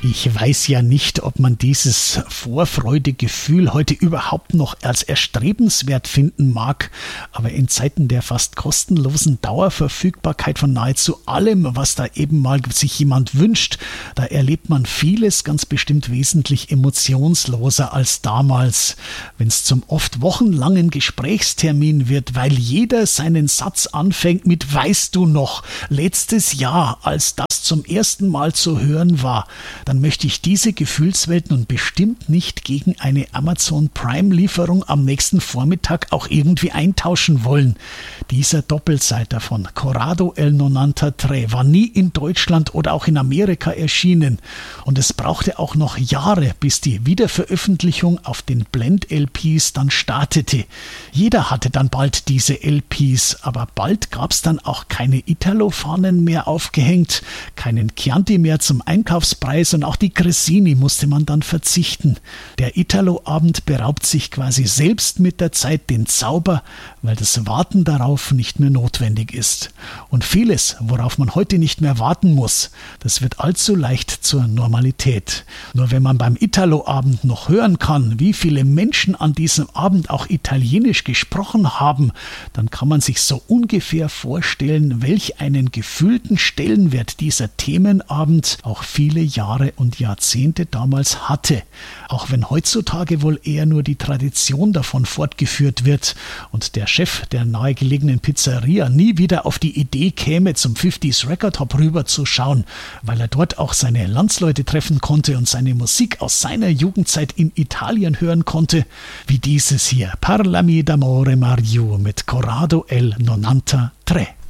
Ich weiß ja nicht, ob man dieses Vorfreudegefühl heute überhaupt noch als erstrebenswert finden mag, aber in Zeiten der fast kostenlosen Dauerverfügbarkeit von nahezu allem, was da eben mal sich jemand wünscht, da erlebt man vieles ganz bestimmt wesentlich emotionsloser als damals, wenn es zum oft wochenlangen Gesprächstermin wird, weil jeder seinen Satz anfängt mit "Weißt du noch, letztes Jahr, als das zum ersten Mal zu hören war", dann möchte ich diese Gefühlswelt nun bestimmt nicht gegen eine Amazon Prime-Lieferung am nächsten Vormittag auch irgendwie eintauschen wollen. Dieser Doppelseiter von Corrado El 93 war nie in Deutschland oder auch in Amerika erschienen und es brauchte auch noch Jahre, bis die Wiederveröffentlichung auf den Blend-LPs dann startete. Jeder hatte dann bald diese LPs, aber bald gab es dann auch keine Italo-Fahnen mehr aufgehängt, keinen Chianti mehr zum Einkaufspreis und auch die Cressini musste man dann verzichten. Der Italo-Abend beraubt sich quasi selbst mit der Zeit den Zauber, weil das Warten darauf nicht mehr notwendig ist. Und vieles, worauf man heute nicht mehr warten muss, das wird allzu leicht zur Normalität. Nur wenn man beim Italo-Abend noch hören kann, wie viele Menschen an diesem Abend auch Italienisch gesprochen haben, dann kann man sich so ungefähr vorstellen, welch einen gefühlten Stellenwert dieser Themenabend auch viele Jahre und Jahrzehnte damals hatte. Auch wenn heutzutage wohl eher nur die Tradition davon fortgeführt wird und der Chef der nahegelegenen Pizzeria nie wieder auf die Idee käme, zum 50s Record Hop rüber zu schauen, weil er dort auch seine Landsleute treffen konnte und seine Musik aus seiner Jugendzeit in Italien hören konnte, wie dieses hier, Parlami d'amore Mario mit Corrado El 93.